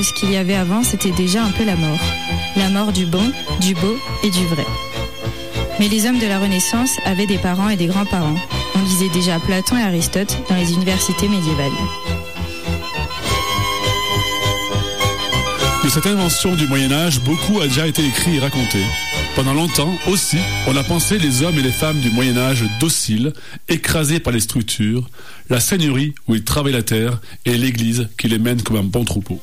que ce qu'il y avait avant, c'était déjà un peu la mort. La mort du bon, du beau et du vrai. Mais les hommes de la Renaissance avaient des parents et des grands-parents. On lisait déjà Platon et Aristote dans les universités médiévales. De cette invention du Moyen-Âge, beaucoup a déjà été écrit et raconté. Pendant longtemps, aussi, on a pensé les hommes et les femmes du Moyen-Âge dociles, écrasés par les structures, la seigneurie où ils travaillent la terre et l'Église qui les mène comme un bon troupeau.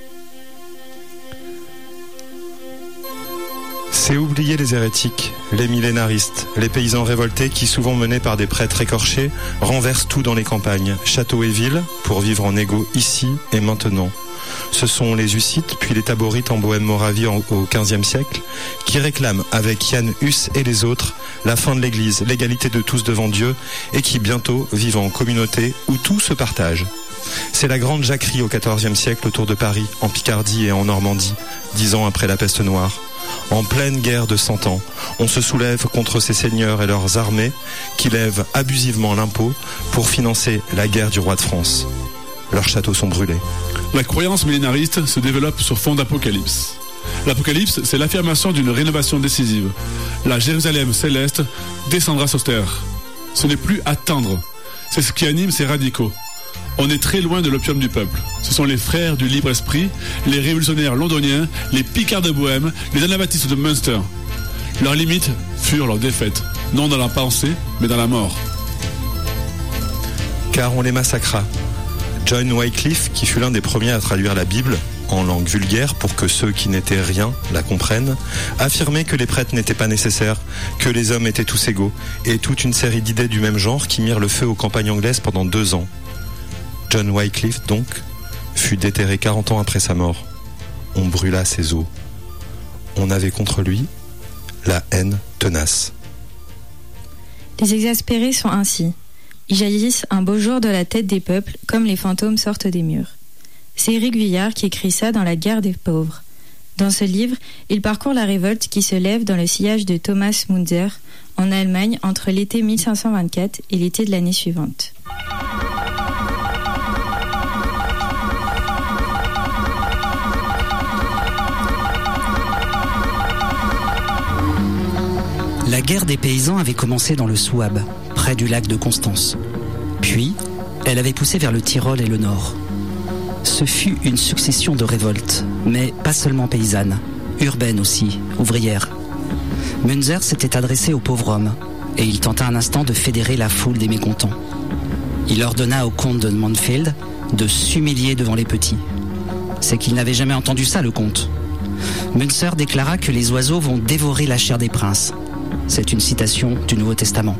C'est oublier les hérétiques, les millénaristes, les paysans révoltés qui, souvent menés par des prêtres écorchés, renversent tout dans les campagnes, châteaux et villes, pour vivre en égaux ici et maintenant. Ce sont les Hussites, puis les Taborites en Bohême-Moravie au XVe siècle, qui réclament, avec Jan Hus et les autres, la fin de l'Église, l'égalité de tous devant Dieu, et qui bientôt vivent en communauté où tout se partage. C'est la grande jacquerie au XIVe siècle autour de Paris, en Picardie et en Normandie, 10 ans après la peste noire. En pleine guerre de 100 ans, on se soulève contre ces seigneurs et leurs armées qui lèvent abusivement l'impôt pour financer la guerre du roi de France. Leurs châteaux sont brûlés. La croyance millénariste se développe sur fond d'Apocalypse. L'Apocalypse, c'est l'affirmation d'une rénovation décisive. La Jérusalem céleste descendra sur terre. Ce n'est plus attendre. C'est ce qui anime ces radicaux. On est très loin de l'opium du peuple. Ce sont les frères du libre esprit, les révolutionnaires londoniens, les picards de Bohême, les anabaptistes de Münster. Leurs limites furent leur défaite, non dans la pensée, mais dans la mort. Car on les massacra. John Wycliffe, qui fut l'un des premiers à traduire la Bible en langue vulgaire pour que ceux qui n'étaient rien la comprennent, affirmait que les prêtres n'étaient pas nécessaires, que les hommes étaient tous égaux, et toute une série d'idées du même genre qui mirent le feu aux campagnes anglaises pendant 2 ans. John Wycliffe, donc, fut déterré 40 ans après sa mort. On brûla ses os. On avait contre lui la haine tenace. Les exaspérés sont ainsi. Ils jaillissent un beau jour de la tête des peuples, comme les fantômes sortent des murs. C'est Éric Vuillard qui écrit ça dans La guerre des pauvres. Dans ce livre, il parcourt la révolte qui se lève dans le sillage de Thomas Müntzer, en Allemagne, entre l'été 1524 et l'été de l'année suivante. La guerre des paysans avait commencé dans le Souabe, près du lac de Constance. Puis, elle avait poussé vers le Tyrol et le Nord. Ce fut une succession de révoltes, mais pas seulement paysannes, urbaines aussi, ouvrières. Müntzer s'était adressé aux pauvres hommes, et il tenta un instant de fédérer la foule des mécontents. Il ordonna au comte de Mansfeld de s'humilier devant les petits. C'est qu'il n'avait jamais entendu ça, le comte. Müntzer déclara que les oiseaux vont dévorer la chair des princes. C'est une citation du Nouveau Testament.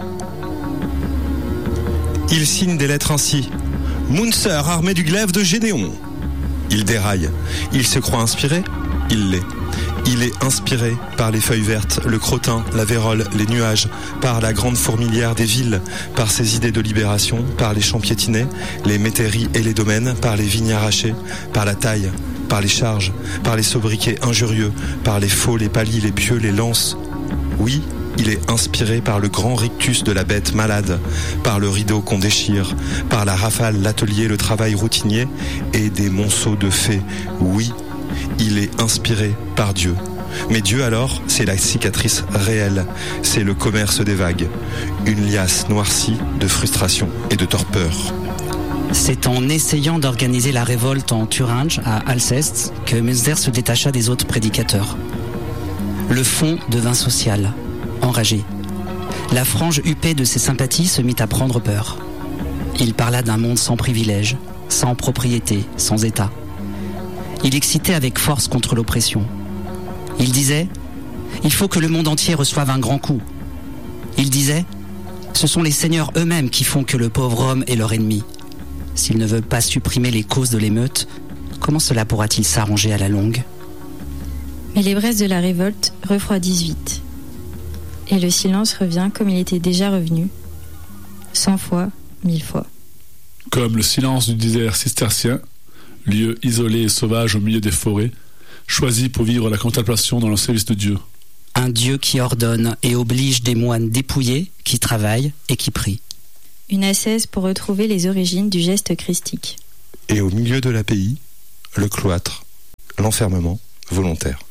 Il signe des lettres ainsi. Müntzer, armé du glaive de Gédéon. Il déraille. Il se croit inspiré. Il l'est. Il est inspiré par les feuilles vertes, le crottin, la vérole, les nuages, par la grande fourmilière des villes, par ses idées de libération, par les champs piétinés, les métairies et les domaines, par les vignes arrachées, par la taille, par les charges, par les sobriquets injurieux, par les faux, les palis, les pieux, les lances. Oui, il est inspiré par le grand rictus de la bête malade, par le rideau qu'on déchire, par la rafale, l'atelier, le travail routinier et des monceaux de fées. Oui, il est inspiré par Dieu. Mais Dieu alors, c'est la cicatrice réelle, c'est le commerce des vagues, une liasse noircie de frustration et de torpeur. C'est en essayant d'organiser la révolte en Thuringe, à Alceste, que Müntzer se détacha des autres prédicateurs. Le fond devint social, enragé. La frange huppée de ses sympathies se mit à prendre peur. Il parla d'un monde sans privilèges, sans propriété, sans État. Il excitait avec force contre l'oppression. Il disait « Il faut que le monde entier reçoive un grand coup ». Il disait « Ce sont les seigneurs eux-mêmes qui font que le pauvre homme est leur ennemi. S'ils ne veulent pas supprimer les causes de l'émeute, comment cela pourra-t-il s'arranger à la longue ?» Mais les braises de la révolte refroidissent vite. Et le silence revient comme il était déjà revenu, 100 fois, 1000 fois. Comme le silence du désert cistercien, lieu isolé et sauvage au milieu des forêts, choisi pour vivre la contemplation dans le service de Dieu. Un Dieu qui ordonne et oblige des moines dépouillés, qui travaillent et qui prient. Une ascèse pour retrouver les origines du geste christique. Et au milieu de l'abbaye, le cloître, l'enfermement volontaire.